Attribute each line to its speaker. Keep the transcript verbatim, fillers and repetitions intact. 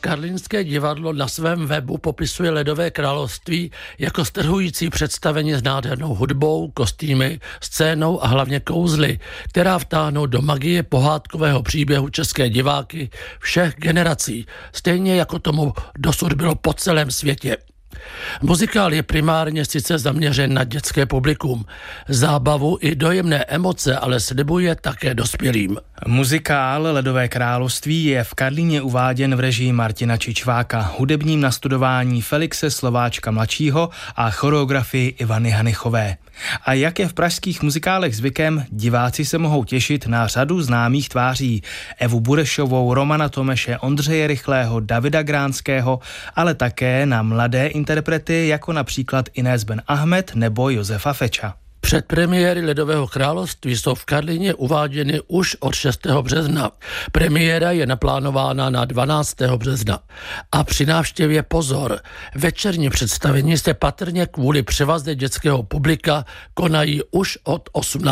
Speaker 1: Karlínské divadlo na svém webu popisuje Ledové království jako strhující představení s nádhernou hudbou, kostýmy, scénou a hlavně kouzly, která vtáhnou do magie pohádkového příběhu české diváky všech generací, stejně jako tomu dosud bylo po celém světě. Muzikál je primárně sice zaměřen na dětské publikum. Zábavu i dojemné emoce ale slibuje také dospělým.
Speaker 2: Muzikál Ledové království je v Karlíně uváděn v režii Martina Čičváka, hudebním nastudování Felixe Slováčka mladšího a choreografii Ivany Hanychové. A jak je v pražských muzikálech zvykem, diváci se mohou těšit na řadu známých tváří. Evu Burešovou, Romana Tomeše, Ondřeje Rychlého, Davida Gránského, ale také na mladé interprety jako například Inés Ben Ahmed nebo Josefa Feča.
Speaker 1: Předpremiéry Ledového království jsou v Karlíně uváděny už od šestého března. Premiéra je naplánována na dvanáctého března. A při návštěvě pozor, večerní představení se patrně kvůli převaze dětského publika konají už od osmnáctého